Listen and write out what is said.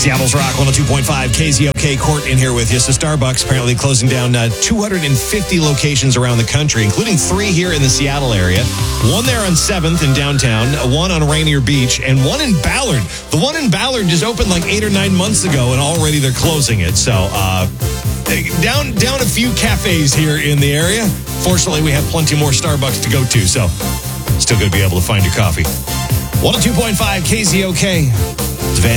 Seattle's Rock 102.5 KZOK. Court in here with you. So Starbucks apparently closing down 250 locations around the country, including 3 here in the Seattle area. 1 there on 7th in downtown, 1 on Rainier Beach, and 1 in Ballard. The one in Ballard just opened like 8 or 9 months ago, and already they're closing it. So down a few cafes here in the area. Fortunately, we have plenty more Starbucks to go to, so still going to be able to find your coffee. 102.5 KZOK.